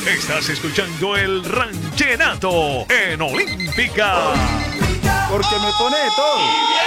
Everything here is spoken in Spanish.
Estás escuchando el Ranchenato en Olímpica. Porque me pone de todo.